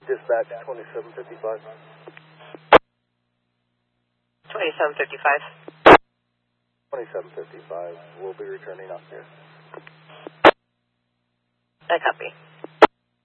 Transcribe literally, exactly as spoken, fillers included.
Dispatch twenty-seven fifty-five. twenty-seven fifty-five. twenty-seven fifty-five. We'll be returning up here. I copy.